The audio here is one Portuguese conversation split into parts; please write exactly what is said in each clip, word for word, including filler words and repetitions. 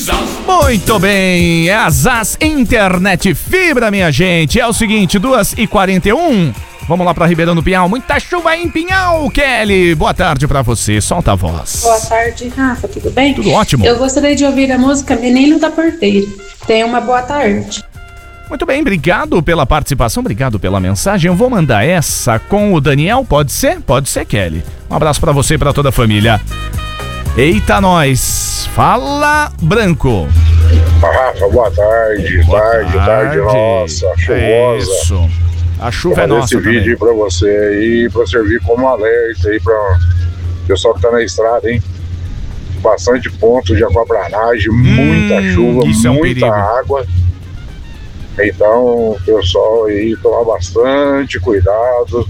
Muito bem, é a Zaz Internet Fibra, minha gente. É o seguinte, duas e quarenta e um. Vamos lá pra Ribeirão do Pinhal. Muita chuva em Pinhal, Kelly. Boa tarde pra você, solta a voz. Boa tarde, Rafa, tudo bem? Tudo ótimo. Eu gostaria de ouvir a música Menino da Porteira. Tenha uma boa tarde. Muito bem, obrigado pela participação, obrigado pela mensagem. Eu vou mandar essa com o Daniel, pode ser? Pode ser, Kelly. Um abraço pra você e pra toda a família. Eita, nós. Fala, Branco. Rafa, boa tarde. Boa tarde, tarde, tarde, nossa, chuvosa. É isso. A chuva é nossa esse também. vídeo aí pra você aí, pra servir como alerta aí pra pessoal que tá na estrada, hein? Bastante ponto de aquaplanagem, hum, muita chuva, isso é um muita perigo. água. Então, pessoal aí, tomar bastante cuidado.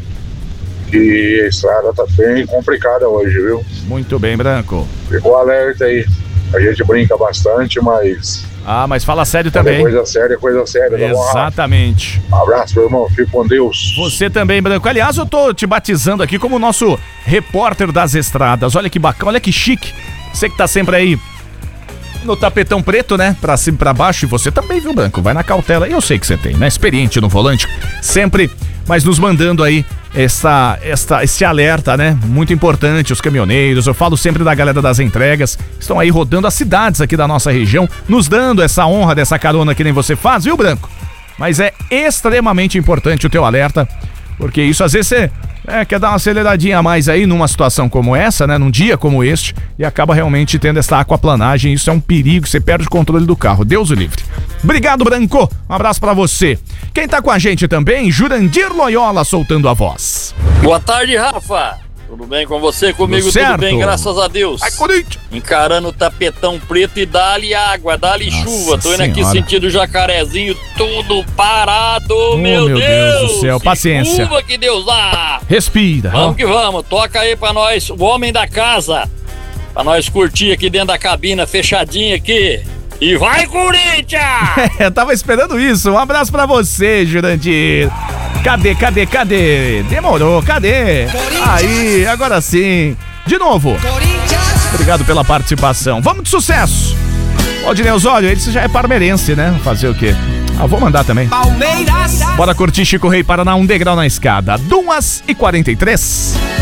E a estrada tá bem complicada hoje, viu? Muito bem, Branco. Ficou alerta aí. A gente brinca bastante, mas... Ah, mas fala sério também. Coisa séria, coisa séria. Exatamente. Um abraço, meu irmão. Fique com Deus. Você também, Branco. Aliás, eu tô te batizando aqui como nosso repórter das estradas. Olha que bacana, olha que chique. Você que tá sempre aí no tapetão preto, né? Pra cima e pra baixo. E você também, viu, Branco? Vai na cautela. Eu sei que você tem, né? Experiente no volante. Sempre, mas nos mandando aí essa, essa, esse alerta, né? Muito importante, os caminhoneiros. Eu falo sempre da galera das entregas. Estão aí rodando as cidades aqui da nossa região, nos dando essa honra dessa carona que nem você faz, viu, Branco? Mas é extremamente importante o teu alerta, porque isso às vezes você é, quer dar uma aceleradinha a mais aí numa situação como essa, né? Num dia como este, e acaba realmente tendo essa aquaplanagem. Isso é um perigo, você perde o controle do carro. Deus o livre. Obrigado, Branco. Um abraço pra você. Quem tá com a gente também, Jurandir Loyola soltando a voz. Boa tarde, Rafa. Tudo bem com você? Comigo tudo, tudo bem, graças a Deus. Ai, Corinthians. Encarando o tapetão preto e dá-lhe água, dá-lhe chuva. Tô indo aqui sentido Jacarezinho, tudo parado, oh, meu, meu Deus. Deus do céu, paciência. Chuva que Deus dá. Respira. Vamos que vamos, toca aí pra nós, o homem da casa. Pra nós curtir aqui dentro da cabina, fechadinha aqui. E vai, Corinthians! É, tava esperando isso. Um abraço pra você, Jurandir. Cadê, cadê, cadê? Demorou, cadê? Aí, agora sim. De novo. Obrigado pela participação. Vamos de sucesso. Odinei Osório, ele já é parmeirense, né? Fazer o quê? Ah, vou mandar também. Palmeiras. Bora curtir Chico Rei Paraná, um degrau na escada. duas e quarenta e três.